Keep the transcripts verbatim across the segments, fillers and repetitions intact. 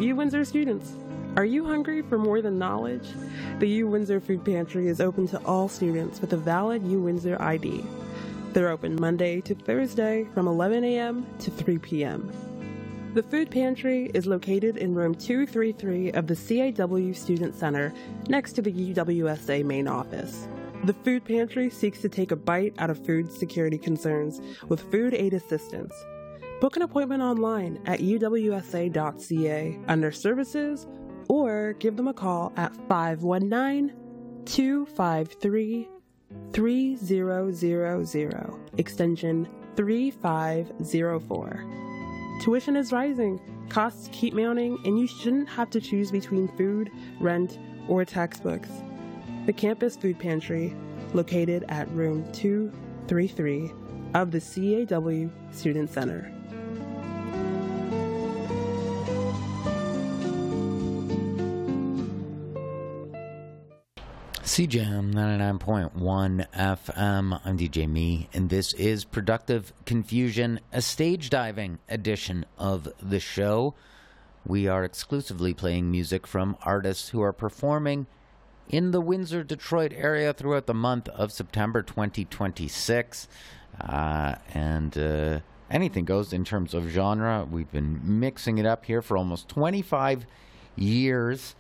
U-Windsor students, are you hungry for more than knowledge? The U-Windsor Food Pantry is open to all students with a valid U-Windsor I D. They're open Monday to Thursday from eleven a.m. to three p.m. The Food Pantry is located in room two thirty-three of the C A W Student Center next to the U W S A main office. The Food Pantry seeks to take a bite out of food security concerns with food aid assistance. Book an appointment online at u w s a dot c a under Services or give them a call at five one nine, two five three, three zero zero zero, extension three five zero four. Tuition is rising, costs keep mounting, and you shouldn't have to choose between food, rent, or textbooks. The Campus Food Pantry, located at room two thirty-three of the C A W Student Center. C J A M ninety-nine point one F M. I'm D J Me, and this is Productive Confusion, a stage diving edition of the show. We are exclusively playing music from artists who are performing in the Windsor, Detroit area throughout the month of September twenty twenty-six. Uh, and uh, anything goes in terms of genre. We've been mixing it up here for almost twenty-five years.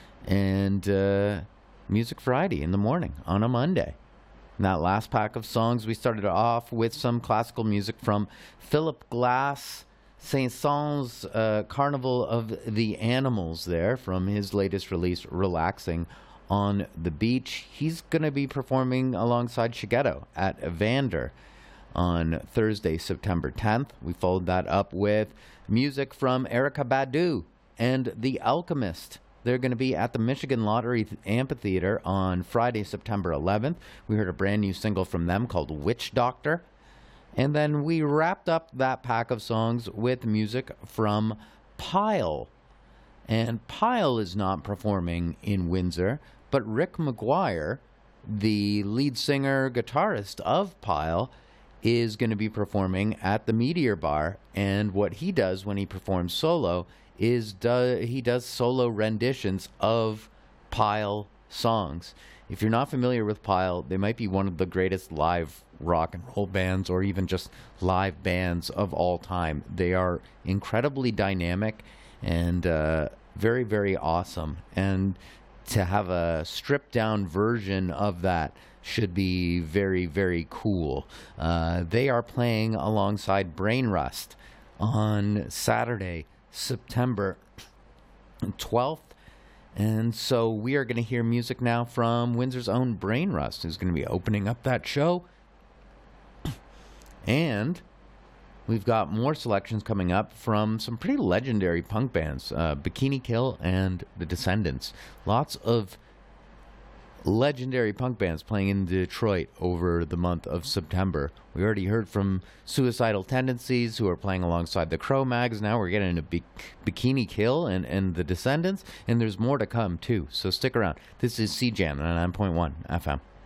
And uh, music variety in the morning on a Monday. In that last pack of songs, we started off with some classical music from Philip Glass, Saint-Saëns' uh, Carnival of the Animals there from his latest release, Relaxing on the Beach. He's going to be performing alongside Shigeto at Evander on Thursday, September tenth. We followed that up with music from Erykah Badu and The Alchemist. They're going to be at the Michigan Lottery Amphitheater on Friday, September eleventh. We heard a brand new single from them called Witch Doctor. And then we wrapped up that pack of songs with music from Pile. And Pile is not performing in Windsor, but Rick McGuire, the lead singer, guitarist of Pile, is going to be performing at the Meteor Bar. And what he does when he performs solo is do, he does solo renditions of Pile songs. If you're not familiar with Pile, they might be one of the greatest live rock and roll bands or even just live bands of all time. They are incredibly dynamic and uh, very, very awesome. And to have a stripped down version of that should be very, very cool. Uh, they are playing alongside Brain Rust on Saturday, September twelfth. And so we are going to hear music now from Windsor's own Brain Rust, who's going to be opening up that show. And we've got more selections coming up from some pretty legendary punk bands, uh, Bikini Kill and The Descendants. Lots of legendary punk bands playing in Detroit over the month of September. We already heard from Suicidal Tendencies, who are playing alongside the Cro-Mags. Now we're getting into Bi- Bikini Kill and, and The Descendants, and there's more to come too, so stick around. This is C J A M ninety-nine point one F M.